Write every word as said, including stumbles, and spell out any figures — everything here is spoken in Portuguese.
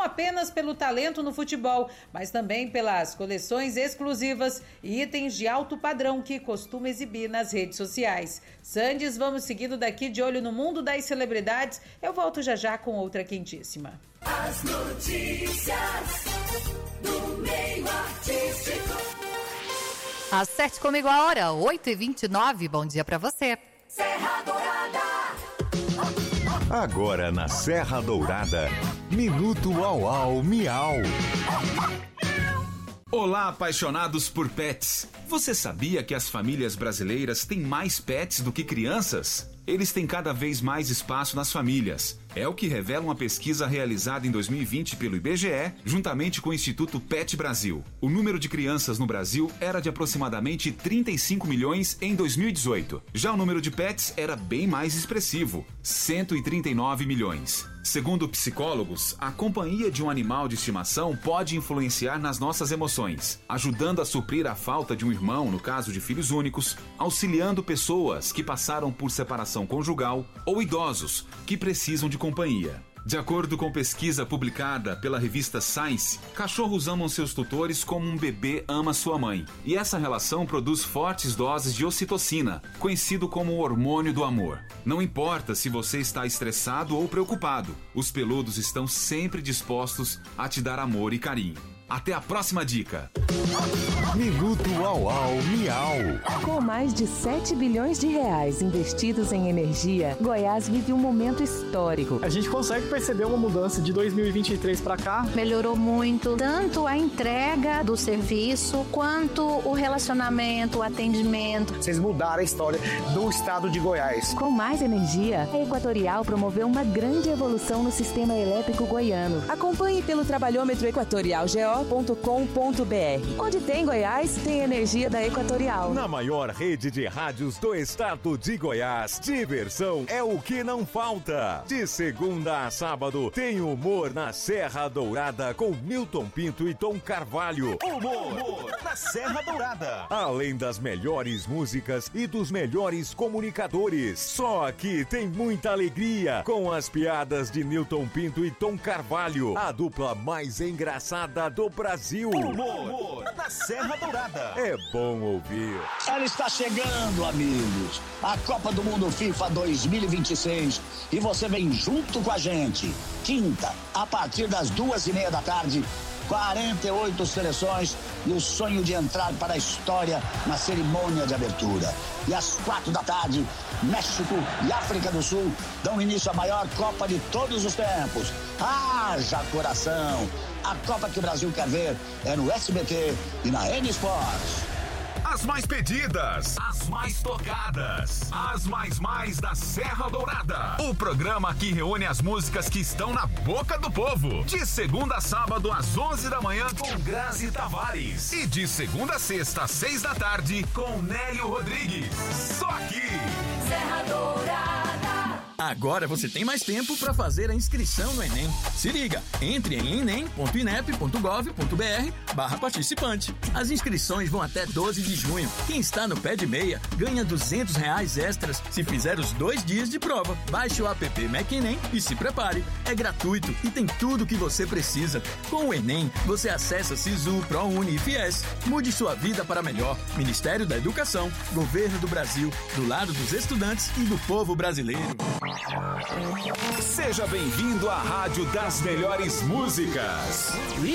apenas pelo talento no futebol, mas também pelas coleções exclusivas e itens de alto padrão que costuma exibir nas redes sociais. Sandes, vamos seguindo daqui de olho no mundo das celebridades. Eu volto já já com outra quentíssima. As notícias do meio artístico. Acerte comigo a hora, oito e vinte e nove. Bom dia pra você. Serra Dourada. Agora na Serra Dourada, Minuto Au Au Miau. Olá, apaixonados por pets. Você sabia que as famílias brasileiras têm mais pets do que crianças? Eles têm cada vez mais espaço nas famílias. É o que revela uma pesquisa realizada em dois mil e vinte pelo I B G E, juntamente com o Instituto Pet Brasil. O número de crianças no Brasil era de aproximadamente trinta e cinco milhões em dois mil e dezoito. Já o número de pets era bem mais expressivo, cento e trinta e nove milhões. Segundo psicólogos, a companhia de um animal de estimação pode influenciar nas nossas emoções, ajudando a suprir a falta de um irmão no caso de filhos únicos, auxiliando pessoas que passaram por separação conjugal ou idosos que precisam de companhia. De acordo com pesquisa publicada pela revista Science, cachorros amam seus tutores como um bebê ama sua mãe. E essa relação produz fortes doses de ocitocina, conhecido como o hormônio do amor. Não importa se você está estressado ou preocupado, os peludos estão sempre dispostos a te dar amor e carinho. Até a próxima dica. Minuto Au Au Miau. Com mais de sete bilhões de reais investidos em energia, Goiás vive um momento histórico. A gente consegue perceber uma mudança de dois mil e vinte e três para cá. Melhorou muito, tanto a entrega do serviço, quanto o relacionamento, o atendimento. Vocês mudaram a história do estado de Goiás. Com mais energia, a Equatorial promoveu uma grande evolução no sistema elétrico goiano. Acompanhe pelo trabalhômetro equatorial G O ponto com ponto b r. Onde tem Goiás, tem energia da Equatorial. Na maior rede de rádios do estado de Goiás, diversão é o que não falta. De segunda a sábado, tem humor na Serra Dourada com Milton Pinto e Tom Carvalho. Humor, humor na Serra Dourada. Além das melhores músicas e dos melhores comunicadores. Só aqui tem muita alegria com as piadas de Milton Pinto e Tom Carvalho, a dupla mais engraçada do Brasil. Humor, humor na Serra Dourada. É bom ouvir. Ela está chegando, amigos. A Copa do Mundo FIFA dois mil e vinte e seis. E você vem junto com a gente. Quinta, a partir das duas e meia da tarde, quarenta e oito seleções e o sonho de entrar para a história na cerimônia de abertura. E às quatro da tarde, México e África do Sul dão início à maior Copa de todos os tempos. Haja coração! A Copa que o Brasil quer ver é no S B T e na N Sports. As mais pedidas, as mais tocadas, as mais mais da Serra Dourada. O programa que reúne as músicas que estão na boca do povo. De segunda a sábado às onze da manhã com Grazi Tavares. E de segunda a sexta às seis da tarde com Nélio Rodrigues. Só aqui. Serra Dourada. Agora você tem mais tempo para fazer a inscrição no Enem. Se liga, entre em enem ponto inep ponto gov ponto br barra participante. As inscrições vão até doze de junho. Quem está no pé de meia ganha duzentos reais extras se fizer os dois dias de prova. Baixe o app Mac Enem e se prepare. É gratuito e tem tudo o que você precisa. Com o Enem, você acessa Sisu, ProUni e Fies. Mude sua vida para melhor. Ministério da Educação, Governo do Brasil, do lado dos estudantes e do povo brasileiro. Seja bem-vindo à Rádio das Melhores Músicas.